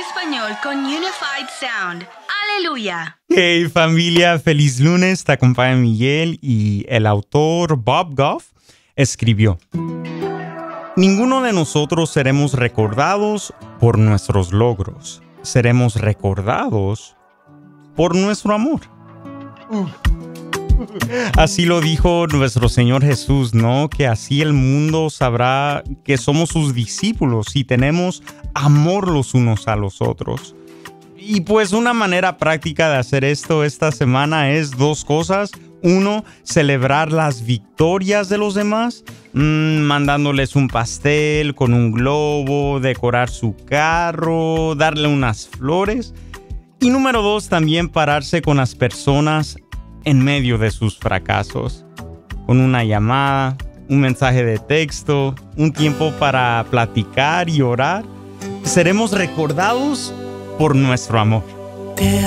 español con Unified Sound. ¡Aleluya! Hey familia, feliz lunes. Te acompaña Miguel y el autor Bob Goff escribió: ninguno de nosotros seremos recordados por nuestros logros. Seremos recordados por nuestro amor. Así lo dijo nuestro Señor Jesús, ¿no? Que así el mundo sabrá que somos sus discípulos y tenemos amor los unos a los otros. Y pues una manera práctica de hacer esto esta semana es dos cosas. Uno, celebrar las victorias de los demás, mandándoles un pastel con un globo, decorar su carro, darle unas flores. Y número dos, también pararse con las personas en medio de sus fracasos, con una llamada, un mensaje de texto, un tiempo para platicar y orar. Seremos recordados por nuestro amor.